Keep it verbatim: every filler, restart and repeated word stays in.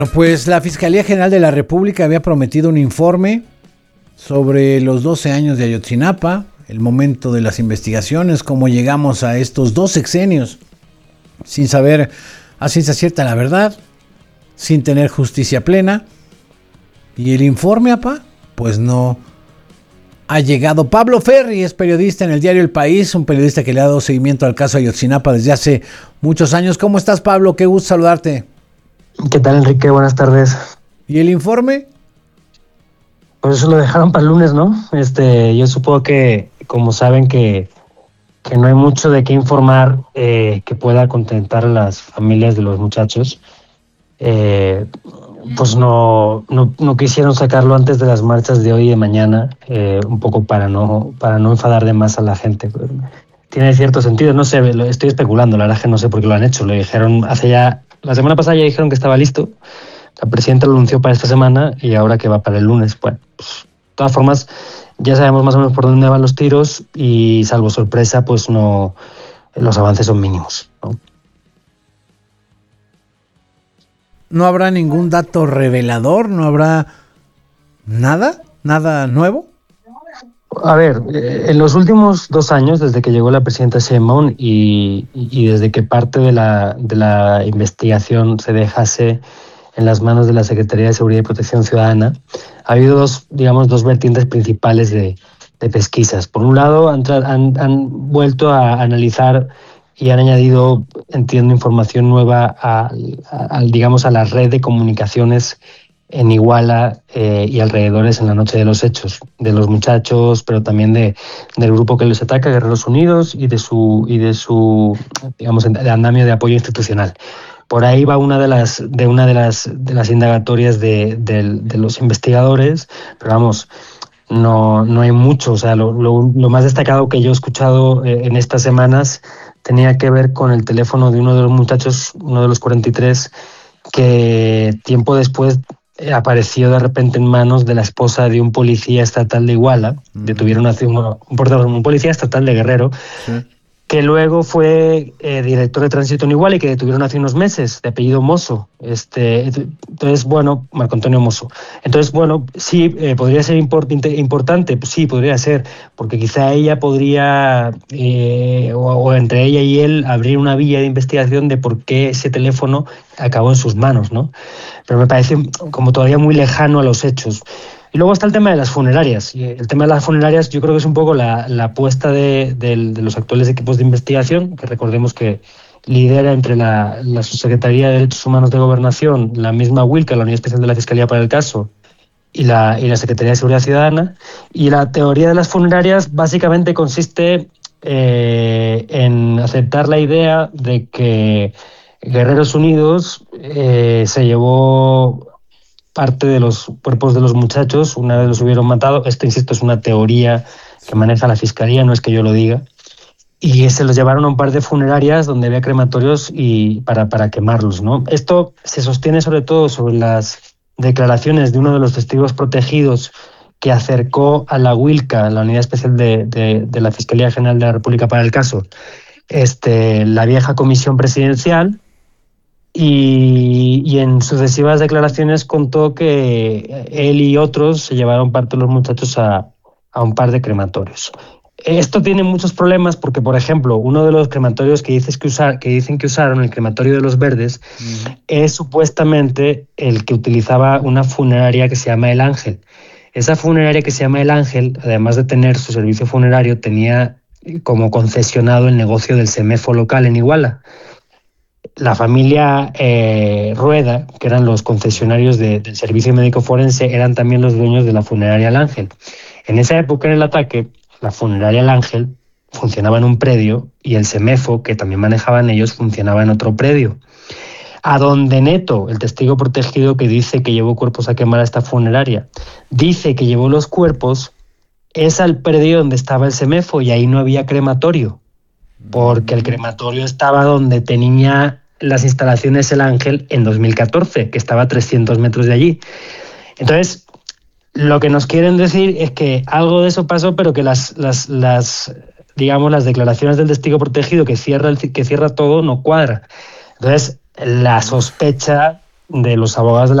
Pues la Fiscalía General de la República había prometido un informe sobre los doce años de Ayotzinapa, el momento de las investigaciones, cómo llegamos a estos dos sexenios sin saber a ciencia cierta la verdad, sin tener justicia plena. Y el informe, apá, pues no ha llegado. Pablo Ferri es periodista en el diario El País, un periodista que le ha dado seguimiento al caso Ayotzinapa desde hace muchos años. ¿Cómo estás, Pablo? Qué gusto saludarte. ¿Qué tal, Enrique? Buenas tardes. ¿Y el informe? Pues eso lo dejaron para el lunes, ¿no? Este, yo supongo que, como saben, que, que no hay mucho de qué informar eh, que pueda contentar a las familias de los muchachos. Eh, pues no, no, no quisieron sacarlo antes de las marchas de hoy y de mañana, eh, un poco para no, para no enfadar de más a la gente. Tiene cierto sentido, no sé, lo estoy especulando, la verdad es que no sé por qué lo han hecho. Lo dijeron hace ya, la semana pasada ya dijeron que estaba listo. La presidenta lo anunció para esta semana y ahora que va para el lunes. Bueno, pues, de todas formas, ya sabemos más o menos por dónde van los tiros y, salvo sorpresa, pues no, los avances son mínimos, ¿no? ¿No habrá ningún dato revelador? ¿No habrá nada? ¿Nada nuevo? A ver, en los últimos dos años, desde que llegó la presidenta Sheinbaum y, y desde que parte de la, de la investigación se dejase en las manos de la Secretaría de Seguridad y Protección Ciudadana, ha habido dos, digamos, dos vertientes principales de, de pesquisas. Por un lado, han, han, han vuelto a analizar y han añadido, entiendo, información nueva a, a, a, digamos, a la red de comunicaciones en Iguala eh, y alrededores en la noche de los hechos, de los muchachos, pero también de, del grupo que les ataca, Guerreros Unidos, y de su, y de su digamos, de andamio de apoyo institucional. Por ahí va una de las, de una de las, de las indagatorias de, de, de los investigadores, pero vamos, no, no hay mucho. O sea, lo, lo, lo más destacado que yo he escuchado eh, en estas semanas tenía que ver con el teléfono de uno de los muchachos, uno de los cuarenta y tres, que tiempo después apareció de repente en manos de la esposa de un policía estatal de Iguala. Uh-huh. Detuvieron a un, un, un policía estatal de Guerrero, sí, que luego fue eh, director de tránsito en Iguala y que detuvieron hace unos meses, de apellido Mosso. Este, entonces, bueno, Marco Antonio Mosso. Entonces, bueno, sí, eh, podría ser import, importante, sí, podría ser, porque quizá ella podría, eh, o, o entre ella y él, abrir una vía de investigación de por qué ese teléfono acabó en sus manos, ¿no? Pero me parece como todavía muy lejano a los hechos. Y luego está el tema de las funerarias. Y el tema de las funerarias yo creo que es un poco la, la apuesta de, de, de los actuales equipos de investigación, que recordemos que lidera entre la, la Subsecretaría de Derechos Humanos de Gobernación, la misma Wilca, la Unidad Especial de la Fiscalía para el caso, y la, y la Secretaría de Seguridad Ciudadana. Y la teoría de las funerarias básicamente consiste eh, en aceptar la idea de que Guerreros Unidos eh, se llevó parte de los cuerpos de los muchachos una vez los hubieron matado. Esto, insisto, es una teoría que maneja la Fiscalía, no es que yo lo diga. Y se los llevaron a un par de funerarias donde había crematorios y para, para quemarlos, ¿no? Esto se sostiene sobre todo sobre las declaraciones de uno de los testigos protegidos que acercó a la Wilca, la Unidad Especial de, de, de la Fiscalía General de la República para el caso, este, la vieja comisión presidencial. Y, y en sucesivas declaraciones contó que él y otros se llevaron parte de los muchachos a, a un par de crematorios. Esto tiene muchos problemas porque, por ejemplo, uno de los crematorios que, dices que, usar, que dicen que usaron, el crematorio de los Verdes, mm. es supuestamente el que utilizaba una funeraria que se llama El Ángel. Esa funeraria que se llama El Ángel, además de tener su servicio funerario, tenía como concesionado el negocio del Semefo local en Iguala. La familia eh, Rueda, que eran los concesionarios de, del servicio médico forense, eran también los dueños de la funeraria El Ángel. En esa época, en el ataque, la funeraria El Ángel funcionaba en un predio y el Semefo, que también manejaban ellos, funcionaba en otro predio. A donde Neto, el testigo protegido que dice que llevó cuerpos a quemar a esta funeraria, dice que llevó los cuerpos, es al predio donde estaba el Semefo y ahí no había crematorio, porque el crematorio estaba donde tenía las instalaciones El Ángel en dos mil catorce, que estaba a trescientos metros de allí. Entonces, lo que nos quieren decir es que algo de eso pasó, pero que las, las, las digamos, las declaraciones del testigo protegido que cierra, el, que cierra todo no cuadra. Entonces, la sospecha de los abogados de la